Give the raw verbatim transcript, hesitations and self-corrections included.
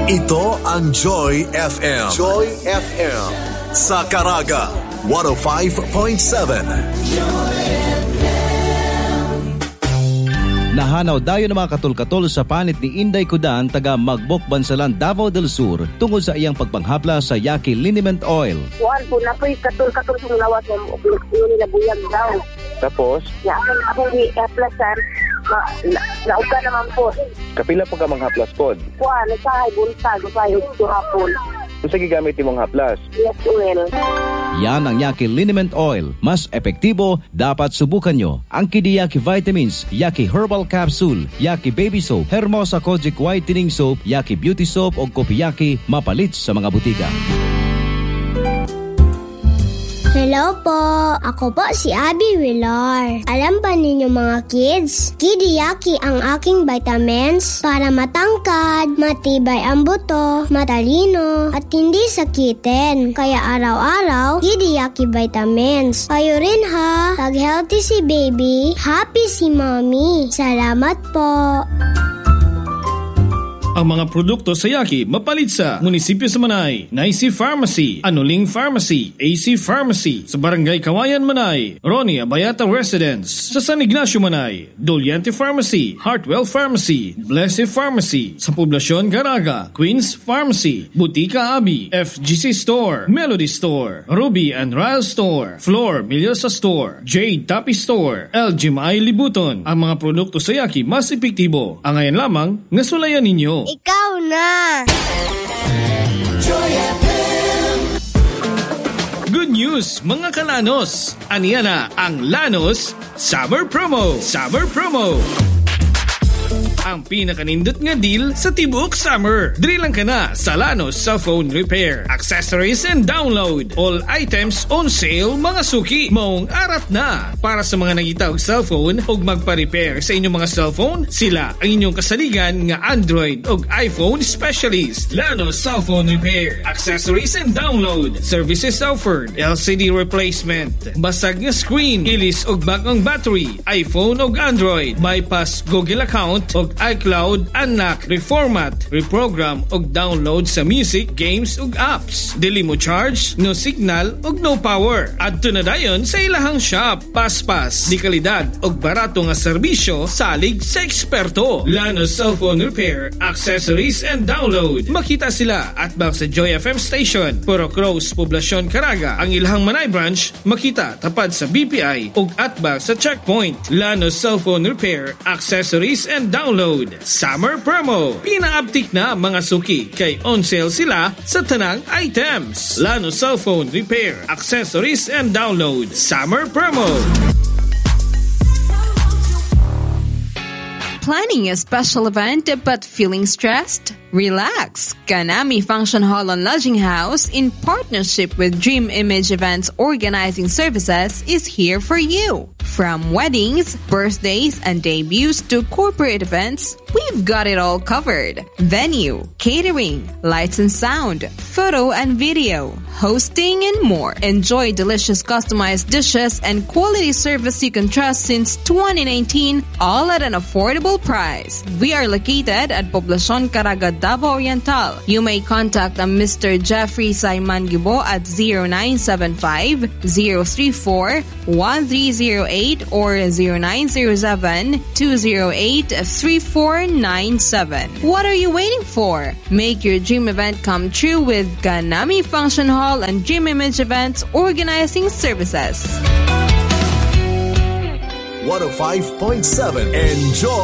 Ito ang Joy F M. Joy F M. Sa Caraga, one oh five point seven. Nahanaw dayo ng mga katol-katol sa panit ni Inday Kudan taga Magbok, Bansalan, Davao del Sur tungkol sa iyang pagpanghapla sa Yaki Liniment Oil. Kuan po na po'y katol-katol sa lawas ng nila buyag daw. Tapos? Ya, ako ni Eplasan, nauga naman po. Kapila po ka mga haplas pod? Kuan, nagsahay, buntag, nagsahay, hapon. Kung sa gigamit yung mga haplas? Yes, oil. Yan ang Yaki Liniment Oil. Mas epektibo, dapat subukan nyo. Ang Kidi Yaki Vitamins, Yaki Herbal Capsule, Yaki Baby Soap, Hermosa Kojic Whitening Soap, Yaki Beauty Soap o Kopiyaki, mapalit sa mga butika. Hello po! Ako po si Abby Villar. Alam ba ninyo mga kids? Kidi Yaki ang aking vitamins para matangkad, matibay ang buto, matalino, at hindi sakitin. Kaya araw-araw, Kidi Yaki vitamins. Kayo rin ha! Pag healthy si baby, happy si mommy. Salamat po! Ang mga produkto sa Yaki mapalit sa Munisipyo sa Manay, Naisi Pharmacy, Anuling Pharmacy, A C Pharmacy, sa Barangay Kawayan, Manay, Ronnie Abayata Residence, sa San Ignacio, Manay, Doliente Pharmacy, Hartwell Pharmacy, Blessed Pharmacy, sa Poblasyon Caraga, Queens Pharmacy, Butika Abi, F G C Store, Melody Store, Ruby and Ryle Store, Floor Milyosa Store, Jade Tapi Store, L G M I Libuton. Ang mga produkto sa Yaki mas epektibo. Ang ngayon lamang, nasulayan ninyo. Ikaw na! Good news, mga kalanos! Aniya na ang Lanos Summer Promo! Summer Promo! Ang pinakanindot nga deal sa tibuok summer. Dili lang ka na sa Lanos Cellphone Repair, Accessories and Download. All items on sale, mga suki. Maong arat na. Para sa mga nagitawag cellphone o magpa-repair sa inyong mga cellphone, sila ang inyong kasaligan nga Android o iPhone specialist. Lanos Cellphone Repair, Accessories and Download. Services offered: L C D replacement, basag nga screen, ilis o bakang battery, iPhone o Android, bypass Google account o iCloud, unlock, reformat, reprogram o download sa music, games o apps. Dili mo charge, no signal o no power. Adto na dayon sa ilahang shop. Paspas, di kalidad o barato nga serbisyo salig sa eksperto. Lanos Cellphone Repair, Accessories and Download. Makita sila at bang sa Joy F M Station, Puro Cross, Poblasyon Caraga. Ang ilahang Manay branch makita tapad sa B P I o atbang sa checkpoint. Lanos Cellphone Repair, Accessories and Download. Summer Promo. Pinaaptik na mga suki kay on sale sila sa tanang items. Lanos Cellphone Repair, Accessories and Download. Summer Promo. Planning a special event but feeling stressed? Relax! Ganami Function Hall and Lodging House, in partnership with Dream Image Events Organizing Services, is here for you. From weddings, birthdays, and debuts to corporate events, we've got it all covered. Venue, catering, lights and sound, photo and video, hosting, and more. Enjoy delicious customized dishes and quality service you can trust since twenty nineteen, all at an affordable price. We are located at Poblacion Caraga, Davao Oriental. You may contact a Mister Jeffrey Saiman Gibo at zero nine seven five, zero three four, one three zero eight or zero nine zero seven, two zero eight, three four nine seven. What are you waiting for? Make your dream event come true with Ganami Function Hall and Dream Image Events Organizing Services. one oh five point seven. Enjoy!